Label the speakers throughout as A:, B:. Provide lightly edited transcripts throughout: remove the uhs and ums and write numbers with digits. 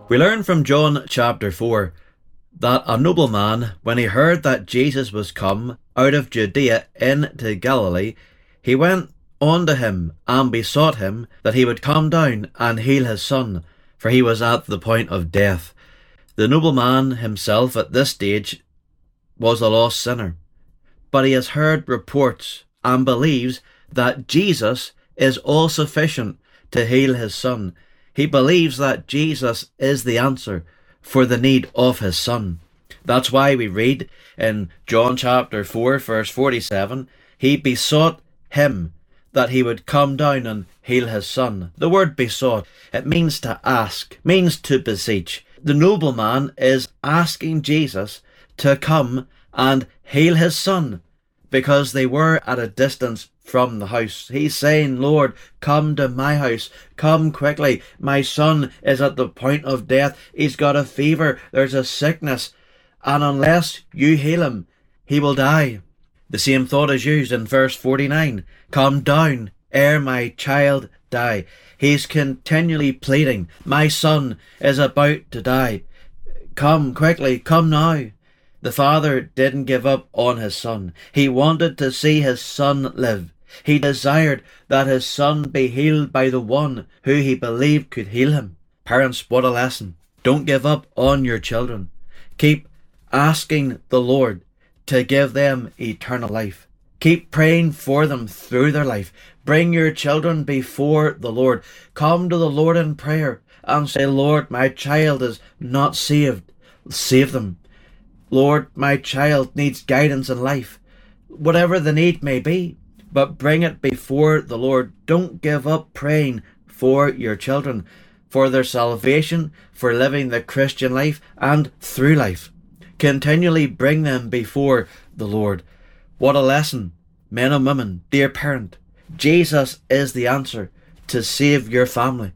A: We learn from John chapter 4 that a nobleman, when he heard that Jesus was come out of Judea into Galilee, he went unto him and besought him that he would come down and heal his son, for he was at the point of death. The nobleman himself at this stage was a lost sinner, but he has heard reports and believes that Jesus is all sufficient to heal his son. He believes that Jesus is the answer for the need of his son. That's why we read in John chapter 4 verse 47, he besought him that he would come down and heal his son. The word besought, it means to ask, means to beseech. The nobleman is asking Jesus to come and heal his son because they were at a distance from the house. He's saying, Lord, come to my house. Come quickly. My son is at the point of death. He's got a fever. There's a sickness. And unless you heal him, he will die. The same thought is used in verse 49. Come down ere my child die. He's continually pleading, my son is about to die. Come quickly, come now. The father didn't give up on his son. He wanted to see his son live. He desired that his son be healed by the one who he believed could heal him. Parents, what a lesson. Don't give up on your children. Keep asking the Lord to give them eternal life. Keep praying for them through their life. Bring your children before the Lord. Come to the Lord in prayer and say, Lord, my child is not saved. Save them. Lord, my child needs guidance in life. Whatever the need may be, but bring it before the Lord. Don't give up praying for your children, for their salvation, for living the Christian life and through life. Continually bring them before the Lord. What a lesson, men and women, dear parent. Jesus is the answer to save your family.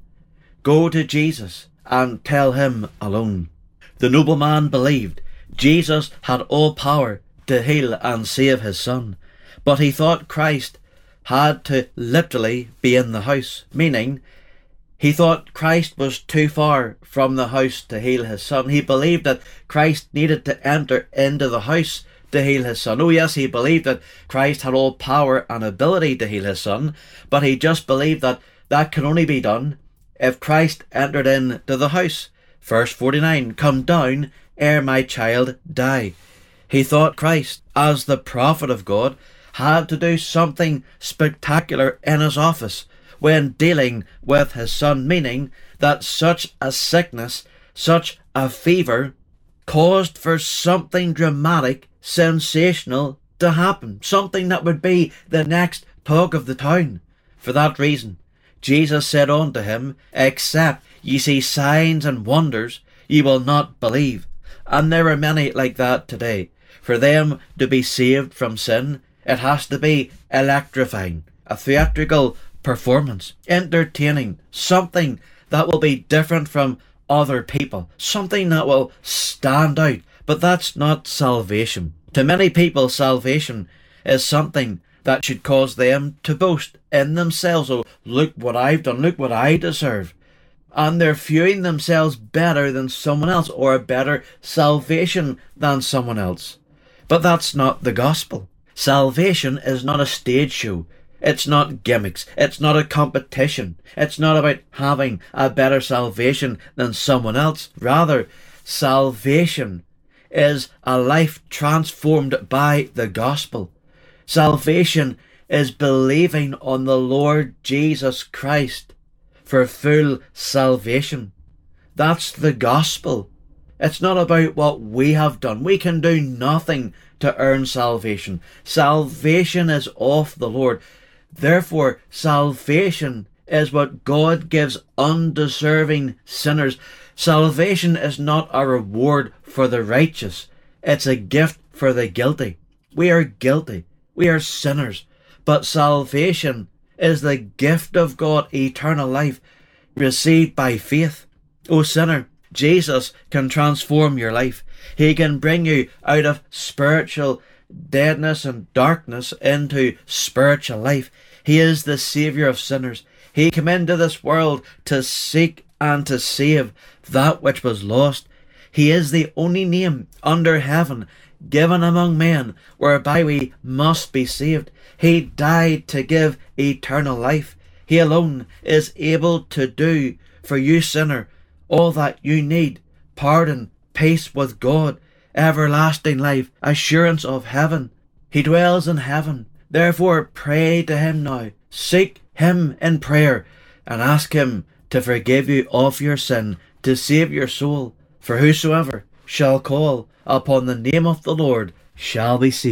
A: Go to Jesus and tell him alone. The nobleman believed Jesus had all power to heal and save his son, but he thought Christ had to literally be in the house, meaning he thought Christ was too far from the house to heal his son. He believed that Christ needed to enter into the house to heal his son. Oh yes, he believed that Christ had all power and ability to heal his son, but he just believed that that could only be done if Christ entered into the house. Verse 49, come down ere my child die. He thought Christ, as the prophet of God, had to do something spectacular in his office when dealing with his son, meaning that such a sickness, such a fever, caused for something dramatic, sensational to happen, something that would be the next talk of the town. For that reason, Jesus said unto him, except ye see signs and wonders, ye will not believe. And there are many like that today. For them to be saved from sin, it has to be electrifying, a theatrical performance, entertaining, something that will be different from other people, something that will stand out. But that's not salvation. To many people, salvation is something that should cause them to boast in themselves. Oh, look what I've done, look what I deserve. And they're viewing themselves better than someone else, or a better salvation than someone else. But that's not the gospel. Salvation is not a stage show. It's not gimmicks. It's not a competition. It's not about having a better salvation than someone else. Rather, salvation is a life transformed by the gospel. Salvation is believing on the Lord Jesus Christ for full salvation. That's the gospel. It's not about what we have done. We can do nothing to earn salvation. Salvation is of the Lord. Therefore, salvation is what God gives undeserving sinners. Salvation is not a reward for the righteous. It's a gift for the guilty. We are guilty. We are sinners. But salvation is the gift of God, eternal life, received by faith. O sinner, Jesus can transform your life. He can bring you out of spiritual deadness and darkness into spiritual life. He is the Saviour of sinners. He came into this world to seek and to save that which was lost. He is the only name under heaven given among men whereby we must be saved. He died to give eternal life. He alone is able to do for you, sinner, all that you need: pardon, peace with God, everlasting life, assurance of heaven. He dwells in heaven. Therefore pray to him now. Seek him in prayer and ask him to forgive you of your sin, to save your soul. For whosoever shall call upon the name of the Lord shall be saved.